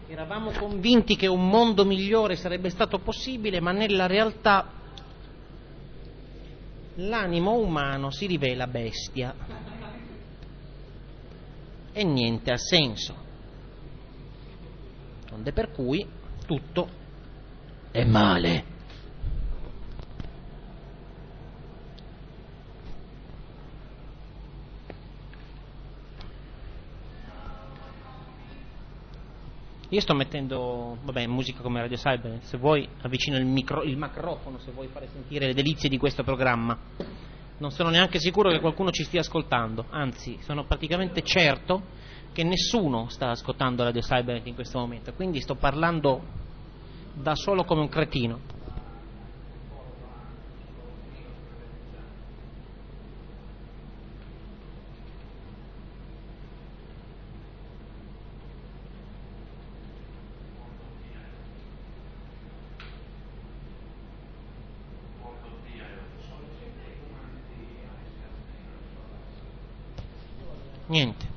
Eravamo convinti che un mondo migliore sarebbe stato possibile, ma nella realtà l'animo umano si rivela bestia e niente ha senso. Donde per cui tutto è male. Io sto mettendo, musica come Radio Cyber, se vuoi avvicino il microfono, se vuoi fare sentire le delizie di questo programma. Non sono neanche sicuro che qualcuno ci stia ascoltando, anzi, sono praticamente certo che nessuno sta ascoltando Radio Cyber in questo momento, quindi sto parlando da solo come un cretino. Niente.